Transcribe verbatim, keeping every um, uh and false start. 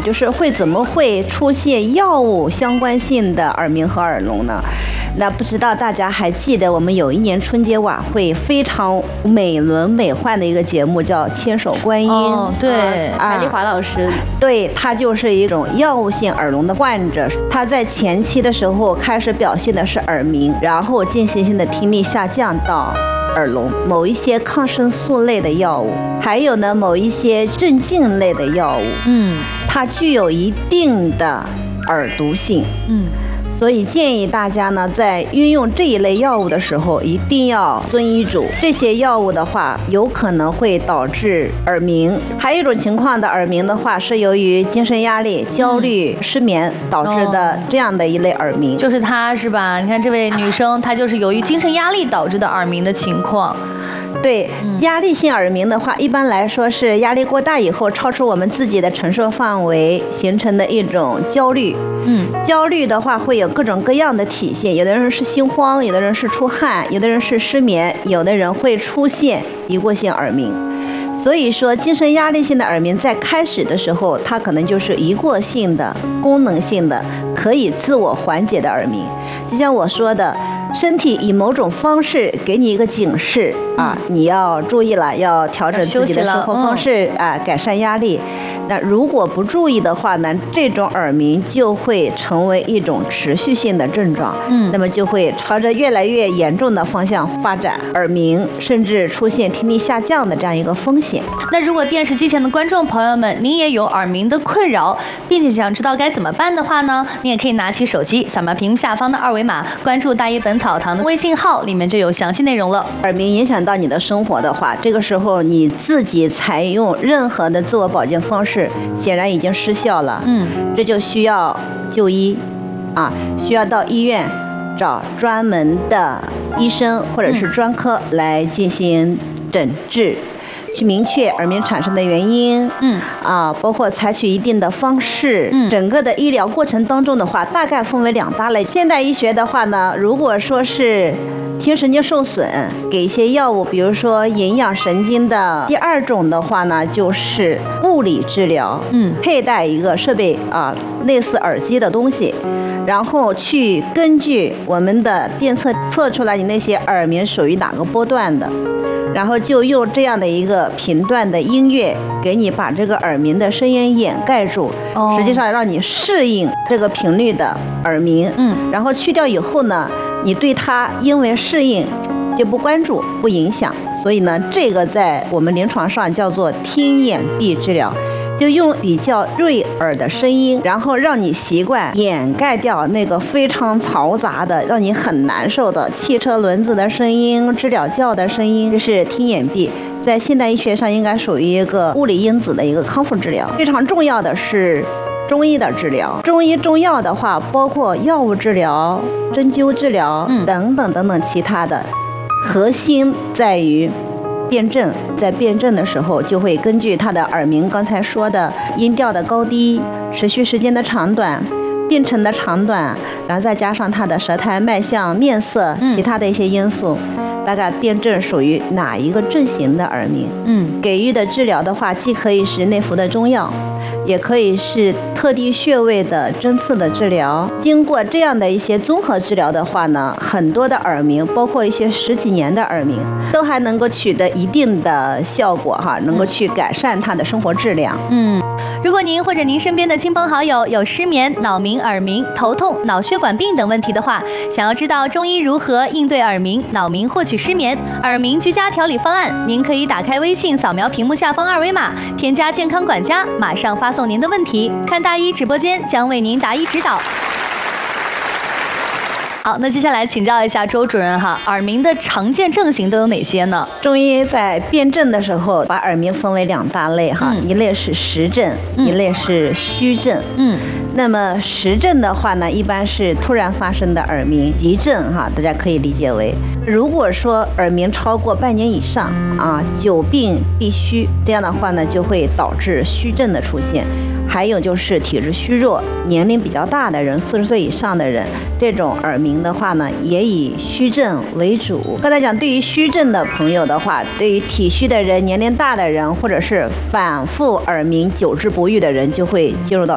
就是会怎么会出现药物相关性的耳鸣和耳聋呢？那不知道大家还记得我们有一年春节晚会非常美轮美奂的一个节目叫《千手观音》。 哦，对， 啊， 白丽华老师， 对，他就是一种药物性耳聋的患者，他在前期的时候开始表现的是耳鸣，然后间歇性的听力下降到耳聋，某一些抗生素类的药物，还有呢某一些镇静类的药物， 嗯， 它具有一定的耳毒性， 嗯。 所以建议大家呢，在运用这一类药物的时候，一定要遵医嘱。这些药物的话，有可能会导致耳鸣。还有一种情况的耳鸣的话，是由于精神压力、焦虑、嗯、失眠导致的这样的一类耳鸣。 就是她是吧？你看这位女生，她就是由于精神压力导致的耳鸣的情况。 对，压力性耳鸣的话，一般来说是压力过大以后，超出我们自己的承受范围，形成的一种焦虑。嗯，焦虑的话会有各种各样的体现，有的人是心慌，有的人是出汗，有的人是失眠，有的人会出现一过性耳鸣。所以说，精神压力性的耳鸣在开始的时候，它可能就是一过性的、功能性的、可以自我缓解的耳鸣。就像我说的，身体以某种方式给你一个警示啊，你要注意了，要调整自己的生活方式啊，改善压力。那如果不注意的话呢，这种耳鸣就会成为一种持续性的症状，嗯，那么就会朝着越来越严重的方向发展，耳鸣甚至出现听力下降的这样一个风险。 那如果电视机前的观众朋友们，您也有耳鸣的困扰，并且想知道该怎么办的话呢，你也可以拿起手机，扫描屏幕下方的二维码，关注大医本草堂的微信号，里面就有详细内容了。 耳鸣影响到你的生活的话，这个时候你自己采用任何的自我保健方式，显然已经失效了。嗯，这就需要就医，啊，需要到医院找专门的医生或者是专科来进行诊治。去明确耳鸣产生的原因，嗯啊，包括采取一定的方式，嗯，整个的医疗过程当中的话，大概分为两大类。现代医学的话呢，如果说是听神经受损，给一些药物，比如说营养神经的；第二种的话呢，就是物理治疗，嗯，佩戴一个设备啊，类似耳机的东西，然后去根据我们的电测测出来你那些耳鸣属于哪个波段的。然后就用这样的一个频段的音乐，给你把这个耳鸣的声音掩盖住，哦、实际上让你适应这个频率的耳鸣。嗯，然后去掉以后呢，你对它因为适应就不关注、不影响，所以呢，这个在我们临床上叫做听眼闭治疗。就用比较锐耳的声音，然后让你习惯掩盖掉那个非常嘈杂的、让你很难受的汽车轮子的声音、知了叫的声音，这是听眼闭。在现代医学上，应该属于一个物理因子的一个康复治疗。非常重要的是中医的治疗，中医中药的话，包括药物治疗、针灸治疗等等等等其他的，核心在于辩证。在辩证的时候，就会根据他的耳鸣，刚才说的音调的高低、持续时间的长短、病程的长短，然后再加上他的舌苔、脉象、面色，其他的一些因素，嗯、大概辩证属于哪一个症型的耳鸣。嗯，给予的治疗的话，既可以是内服的中药，也可以是特定穴位的针刺的治疗。经过这样的一些综合治疗的话呢，很多的耳鸣，包括一些十几年的耳鸣，都还能够取得一定的效果哈，能够去改善他的生活质量。 嗯，如果您或者您身边的亲朋好友有失眠、脑鸣、耳鸣、头痛、脑血管病等问题的话，想要知道中医如何应对耳鸣、脑鸣获取失眠、耳鸣居家调理方案，您可以打开微信，扫描屏幕下方二维码，添加健康管家，马上发送您的问题，看大医直播间将为您答疑指导。好，那接下来请教一下周主任哈，耳鸣的常见症型都有哪些呢？ 中医在辨证的时候，把耳鸣分为两大类哈，嗯、一类是实症，嗯、一类是虚症。嗯，那么实症的话呢，一般是突然发生的耳鸣，急症哈，大家可以理解为，如果说耳鸣超过半年以上啊，久病必虚，这样的话呢，就会导致虚症的出现。还有就是体质虚弱、年龄比较大的人，四十岁以上的人，这种耳鸣的话呢，也以虚症为主。刚才讲，对于虚症的朋友的话，对于体虚的人、年龄大的人，或者是反复耳鸣久治不愈的人，就会进入到